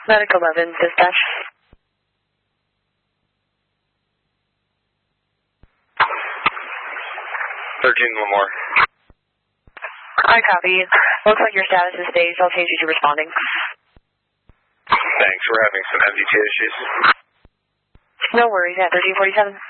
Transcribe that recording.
Medic 11, dispatch. 13, one more. I copy. Looks like your status is staged. I'll change you to responding. Thanks. We're having some MDT issues. No worries. At 1347.